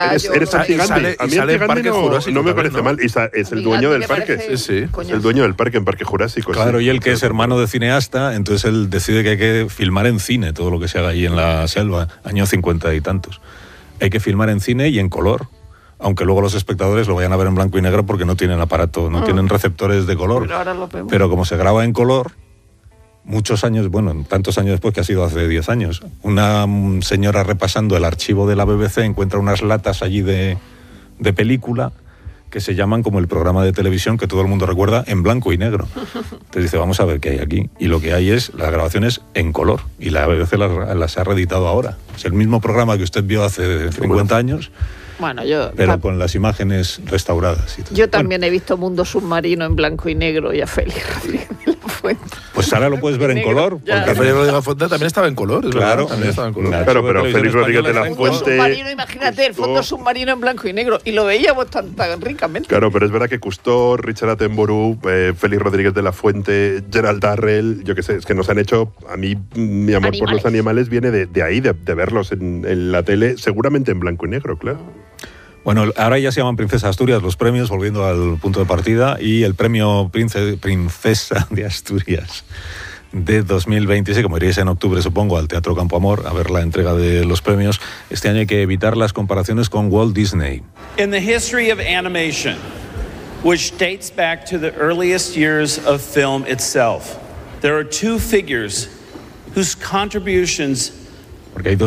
Eres anti-Gandhi. A mí anti-Gandhi no me parece mal. Es el dueño del parque. Es el dueño del parque en Parque Jurásico. Claro, y él que es hermano de cineasta, entonces él decide que hay que filmar en cine todo lo que se haga ahí en la selva, años 50 y tantos. Hay que filmar en cine y en color, aunque luego los espectadores lo vayan a ver en blanco y negro porque no tienen aparato, no tienen receptores de color. Pero como se graba en color, muchos años, bueno, tantos años después, que ha sido hace 10 años, una señora repasando el archivo de la BBC encuentra unas latas allí de película que se llaman como el programa de televisión que todo el mundo recuerda en blanco y negro. Entonces dice, vamos a ver qué hay aquí. Y lo que hay es las grabaciones en color. Y la BBC las ha reeditado ahora. Es el mismo programa que usted vio hace 50 años, pero con las imágenes restauradas. Y todo. Yo también he visto Mundo Submarino en blanco y negro y a Félix Rodríguez de la Fuente. Pues ahora lo puedes ver en color. Porque Félix Rodríguez de la Fuente también estaba en color. Claro, también estaba en color. Claro, pero Félix Rodríguez de la Fuente... Submarino, imagínate, el fondo submarino en blanco y negro. Y lo veíamos tan ricamente. Claro, pero es verdad que Cousteau, Richard Attenborough, Félix Rodríguez de la Fuente, Gerald Darrell, yo qué sé, es que nos han hecho... A mí, mi amor por los animales viene de ahí, de verlos en la tele, seguramente en blanco y negro, claro. Bueno, ahora ya se llaman Princesa Asturias los premios, volviendo al punto de partida, y el premio Princesa de Asturias de 2026, como iréis en octubre, supongo, al Teatro Campo Amor, a ver la entrega de los premios. Este año hay que evitar las comparaciones con Walt Disney. In the history of animation, which dates back to the earliest years of film itself, there are two figures whose contributions... Porque hay dos